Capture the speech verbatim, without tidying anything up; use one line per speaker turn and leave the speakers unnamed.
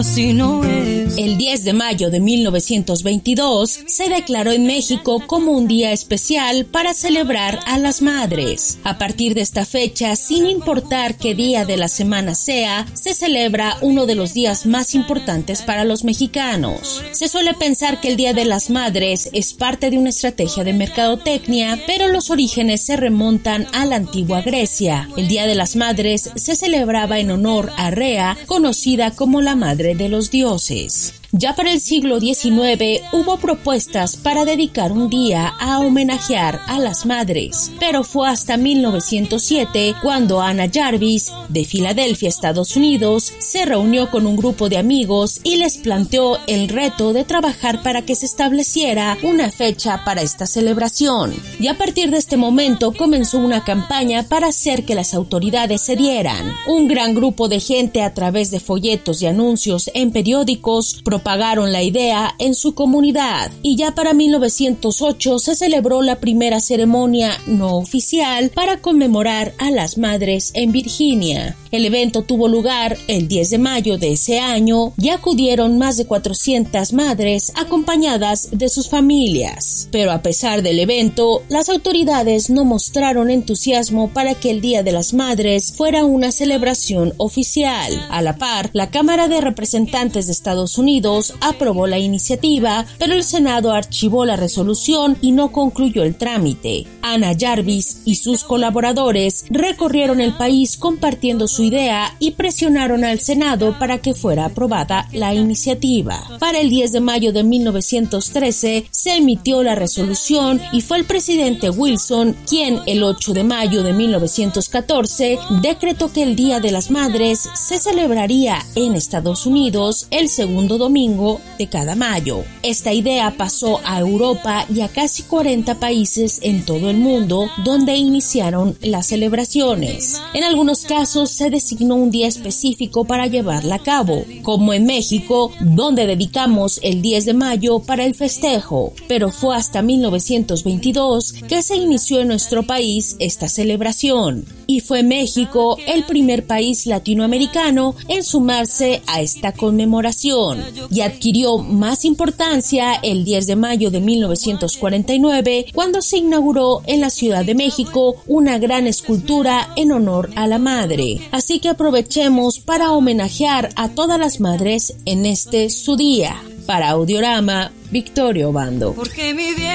Si no es.
El diez de mayo de mil novecientos veintidós se declaró en México como un día especial para celebrar a las madres. A partir de esta fecha, sin importar qué día de la semana sea, se celebra uno de los días más importantes para los mexicanos. Se suele pensar que el Día de las Madres es parte de una estrategia de mercadotecnia, pero los orígenes se remontan a la antigua Grecia. El Día de las Madres se celebraba en honor a Rea, conocida como la madre de los dioses. Ya para el siglo diecinueve hubo propuestas para dedicar un día a homenajear a las madres, pero fue hasta mil novecientos siete cuando Anna Jarvis, de Filadelfia, Estados Unidos, se reunió con un grupo de amigos y les planteó el reto de trabajar para que se estableciera una fecha para esta celebración. Y a partir de este momento comenzó una campaña para hacer que las autoridades cedieran. Un gran grupo de gente, a través de folletos y anuncios en periódicos, propagaron la idea en su comunidad, y ya para mil novecientos ocho se celebró la primera ceremonia no oficial para conmemorar a las madres en Virginia. El evento tuvo lugar el diez de mayo de ese año y acudieron más de cuatrocientas madres acompañadas de sus familias. Pero a pesar del evento, las autoridades no mostraron entusiasmo para que el Día de las Madres fuera una celebración oficial. A la par, la Cámara de Representantes de Estados Unidos aprobó la iniciativa, pero el Senado archivó la resolución y no concluyó el trámite. Anna Jarvis y sus colaboradores recorrieron el país compartiendo su idea y presionaron al Senado para que fuera aprobada la iniciativa. Para el diez de mayo de mil novecientos trece se emitió la resolución y fue el presidente Wilson quien el ocho de mayo de mil novecientos catorce decretó que el Día de las Madres se celebraría en Estados Unidos el segundo domingo de cada mayo. Esta idea pasó a Europa y a casi cuarenta países en todo el mundo, donde iniciaron las celebraciones. En algunos casos se designó un día específico para llevarla a cabo, como en México, donde dedicamos el diez de mayo para el festejo, pero fue hasta mil novecientos veintidós que se inició en nuestro país esta celebración, y fue México el primer país latinoamericano en sumarse a esta conmemoración, y adquirió más importancia el diez de mayo de mil novecientos cuarenta y nueve, cuando se inauguró en la Ciudad de México una gran escultura en honor a la madre. Así que aprovechemos para homenajear a todas las madres en este su día. Para Audiorama, Victoria Obando.